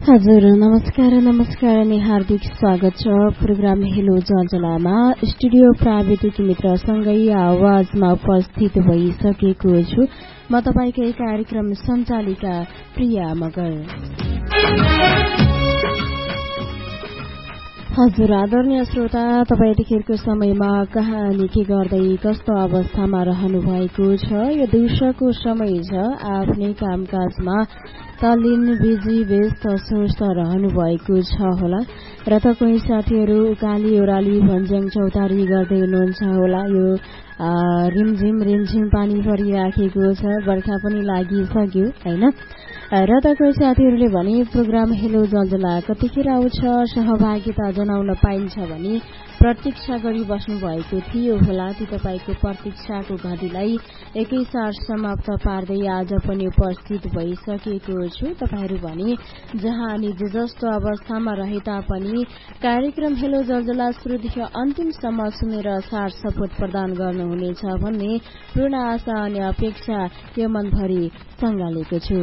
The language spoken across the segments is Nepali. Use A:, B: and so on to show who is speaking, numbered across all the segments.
A: हजुर नमस्कार अनि हार्दिक स्वागत छ प्रोग्राम हेलो जलजलामा। स्टुडियो प्राविधिक मित्रसँगै आवाजमा उपस्थित भइसकेको छु म तपाईकै कार्यक्रम सञ्चालिका प्रिया मगर। हजुर आदरणीय श्रोता, तपाईँ यतिखेरको समयमा कहाँ अनि के गर्दै कस्तो अवस्थामा रहनु भएको छ? यो दिउँसोको समय छ, आफ्नै कामकाजमा तल्लीन बिजी व्यस्त स्वस्थ रहनु भएको छ होला र त कोही साथीहरू उकाली ओह्राली भन्ज्याङ चौतारी गर्दै हुनुहुन्छ होला। यो रिमझिम पानी परिराखेको छ, बर्खा पनि लागिसक्यो हैन। र त कोही साथीहरूले भने प्रोग्राम हेलो जलजला कतिखेर आउँछ सहभागिता जनाउन पाइन्छ भने प्रतीक्षा गरी बस्नु भएको थियो होला। ती तपाईँको प्रतीक्षाको घडीलाई एकैसाथ समाप्त पार्दै आज पनि उपस्थित भइसकेको छु। तपाईँहरू भने जहाँ अनि जे जस्तो अवस्थामा रहे तापनि कार्यक्रम हेलो जलजला सुरुदेखि अन्तिमसम्म सुनेर साथ सपोर्ट प्रदान गर्नुहुनेछ भन्ने पूर्ण आशा अनि अपेक्षा यो मनभरि सँगालेको छु।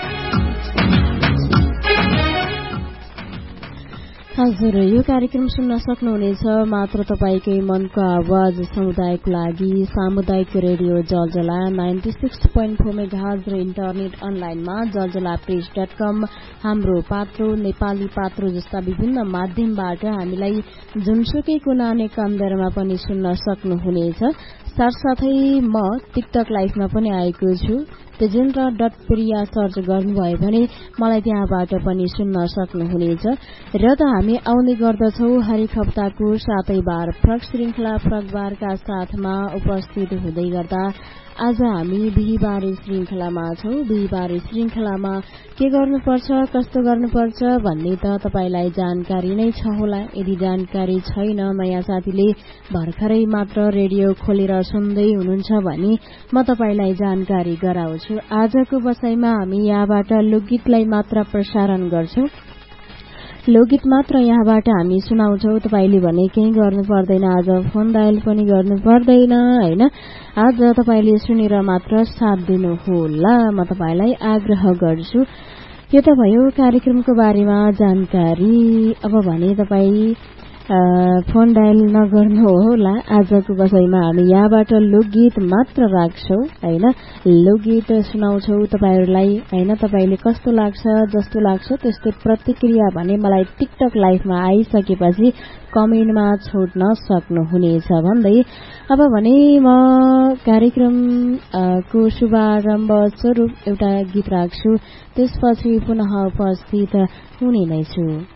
A: हजुर यो कार्यक्रम सुन्न सक्नुहुनेछ मात्र तपाईँकै मनको आवाज समुदायको लागि सामुदायिक रेडियो जलजला 96.4 मेगाहर्ज र इन्टरनेट अनलाइनमा जलजलाप्रेस.com हाम्रो पात्रो नेपाली पात्रो जस्ता विभिन्न माध्यमबाट हामीलाई जुनसुकै कुना अनि कमदरमा पनि सुन्न सक्नुहुनेछ। साथसाथै म टिकटक लाइभमा पनि आएको छु। तेजेन्द्र.प्रिया सर्च गर्नुभयो भने मलाई त्यहाँबाट पनि सुन्न सक्नुहुनेछ। र त हामी आउने गर्दछौ हरेक हप्ताको सातैबार फरक श्रृंखला फरकबारका साथमा उपस्थित हुँदै गर्दा आज हामी बिहीबारे श्रृंखलामा छौं। बिहीबारे श्रृंखलामा के गर्नुपर्छ कस्तो गर्नुपर्छ भन्ने त तपाईलाई जानकारी नै छ होला। यदि जानकारी छैन, नयाँ साथीले भर्खरै मात्र रेडियो खोलेर सुन्दै हुनुहुन्छ भने म तपाईलाई जानकारी गराउँछु। आजको बसाईमा हामी यहाँबाट लोकगीतलाई मात्र प्रसारण गर्छौं। लोकगीत मात्र यहाँबाट हामी सुनाउँछौ। तपाईले भने केही गर्नु पर्दैन, आज फोन डायल पनि गर्नु पर्दैन हैन। आज तपाईले सुनेर मात्र साथ दिनु होला, म तपाईलाई आग्रह गर्छु। यो त भयो कार्यक्रमको बारेमा जानकारी। अब भने तपाई फोन डायल नगर्नु होला। आजको बसाईमा हामी यहाँबाट लोकगीत मात्र राख्छौ हैन। लोकगीत सुनाउँछौ तपाईहरुलाई हैन। तपाईले कस्तो लाग्छ जस्तो लाग्छ त्यस्तै प्रतिक्रिया भने मलाई टिकटक लाइभमा आइसकेपछि कमेन्टमा छोड्न सक्नुहुनेछ भन्दै अब भने म कार्यक्रम को शुभारम्भ स्वरूप एउटा गीत राख्छु, त्यसपछि पुनः उपस्थित हुने नै छु।